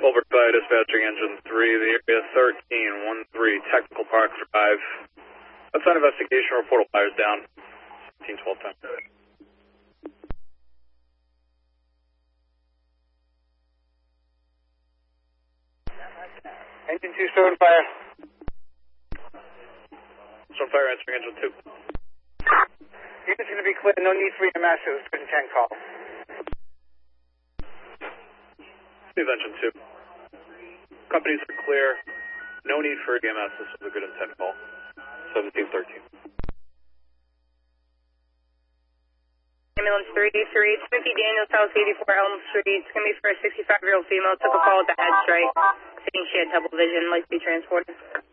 Over by dispatching engine 3, the area 1313, Technical Park Drive. That's an investigation, report fires down. 1512 time. Engine 2, still on fire. Still on fire, answering engine 2. Unit's going to be clear, no need for EMS, it was good intent call. Steve, engine 2. Companies are clear, no need for EMS, this was a good intent call. 1713. Ambulance 383, Timothy Daniels, House 84 Elm Street. It's going to be for a 65-year-old female. Took a fall with a head strike. Saying she had double vision, likely transported.